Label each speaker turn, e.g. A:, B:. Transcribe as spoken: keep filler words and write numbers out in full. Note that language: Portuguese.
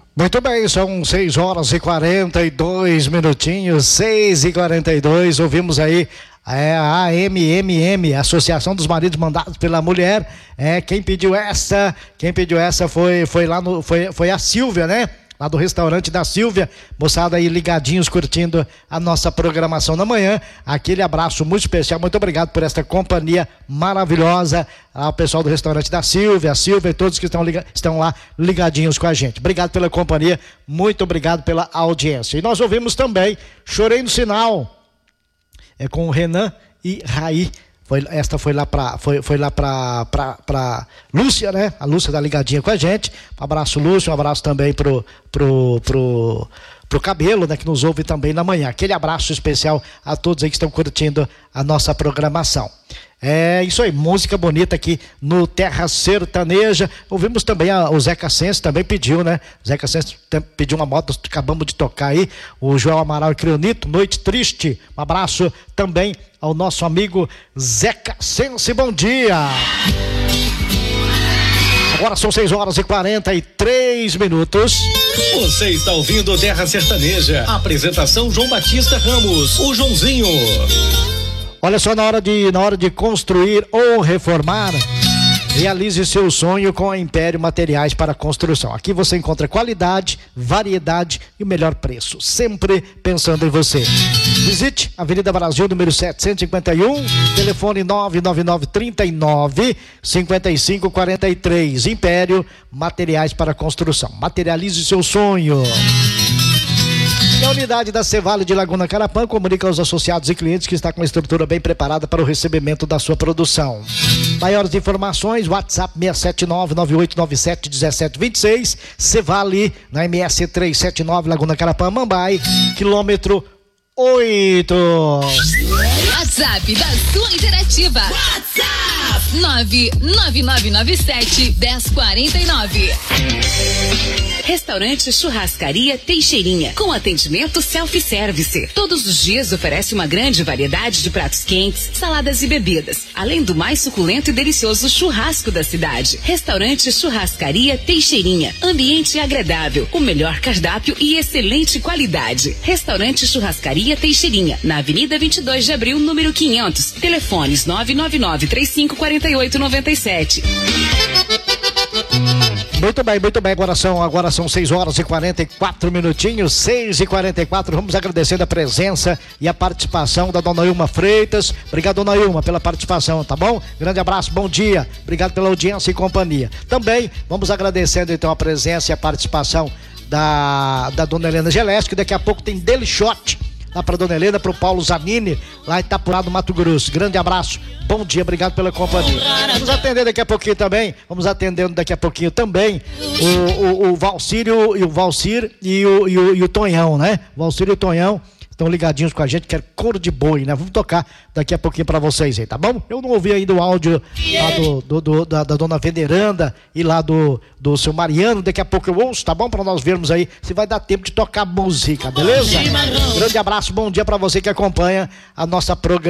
A: Muito bem, são seis horas e quarenta e dois minutinhos, seis e quarenta e dois, ouvimos aí é, a A M M M, Associação dos Maridos Mandados pela Mulher. É, quem pediu essa, quem pediu essa foi, foi lá no, foi, foi a Silvia, né? Lá do restaurante da Silvia, moçada aí ligadinhos, curtindo a nossa programação da manhã. Aquele abraço muito especial, muito obrigado por esta companhia maravilhosa ao pessoal do restaurante da Silvia, a Silvia e todos que estão, liga, estão lá ligadinhos com a gente. Obrigado pela companhia, muito obrigado pela audiência. E nós ouvimos também Chorei no Sinal, é com o Renan e Raí. Foi, esta foi lá para foi, foi lá para para Lúcia, né? A Lúcia tá ligadinha com a gente. Um abraço, Lúcia, um abraço também pro pro pro pro Cabelo, né, que nos ouve também na manhã. Aquele abraço especial a todos aí que estão curtindo a nossa programação. É isso aí, música bonita aqui no Terra Sertaneja. Ouvimos também a, o Zeca Sense também pediu, né? O Zeca Sense pediu uma moto, acabamos de tocar aí. O Joel Amaral e Crionito, Noite Triste. Um abraço também ao nosso amigo Zeca Sense, bom dia. Agora são seis horas e quarenta e três minutos.
B: Você está ouvindo Terra Sertaneja. Apresentação João Batista Ramos, o Joãozinho.
A: Olha só, na hora de, na hora de construir ou reformar, realize seu sonho com a Império Materiais para Construção. Aqui você encontra qualidade, variedade e o melhor preço, sempre pensando em você. Visite Avenida Brasil, número setecentos e cinquenta e um, telefone nove nove nove, trinta e nove, cinquenta e cinco quarenta e três. Império Materiais para Construção. Materialize seu sonho. E a unidade da Cevale de Laguna Carapã comunica aos associados e clientes que está com uma estrutura bem preparada para o recebimento da sua produção. Maiores informações, WhatsApp seis sete nove, nove oito nove sete, um sete dois seis, Cevale, na M S trezentos e setenta e nove, Laguna Carapã, Mambai, quilômetro oito.
C: WhatsApp da sua interativa. WhatsApp nove nove nove nove sete, um zero quatro nove.
D: Restaurante Churrascaria Teixeirinha, com atendimento self-service. Todos os dias oferece uma grande variedade de pratos quentes, saladas e bebidas, além do mais suculento e delicioso churrasco da cidade. Restaurante Churrascaria Teixeirinha, ambiente agradável, o melhor cardápio e excelente qualidade. Restaurante Churrascaria Teixeirinha, na Avenida vinte e dois de Abril, número quinhentos. Telefones nove nove nove, três cinco quatro oito nove sete.
A: Muito bem, muito bem, agora são, agora são seis horas e quarenta e quatro minutinhos, seis e quarenta e quatro, vamos agradecendo a presença e a participação da dona Ilma Freitas. Obrigado, dona Ilma, pela participação, tá bom? Grande abraço, bom dia, obrigado pela audiência e companhia. Também vamos agradecendo então a presença e a participação da, da dona Helena Geleschi, que daqui a pouco tem Deli Shot lá para dona Helena, para o Paulo Zanini, lá em Itapurá do Mato Grosso. Grande abraço, bom dia, obrigado pela companhia. Vamos atender daqui a pouquinho também, vamos atendendo daqui a pouquinho também o, o, o Valcírio e o Valcir e o, e, o, e o Tonhão, né? O Valcírio e o Tonhão estão ligadinhos com a gente, que é couro de boi, né? Vamos tocar daqui a pouquinho pra vocês aí, tá bom? Eu não ouvi ainda o áudio lá do, do, do, da, da dona Veneranda e lá do, do seu Mariano, daqui a pouco eu ouço, tá bom? Pra nós vermos aí se vai dar tempo de tocar música, beleza? Grande abraço, bom dia pra você que acompanha a nossa programação.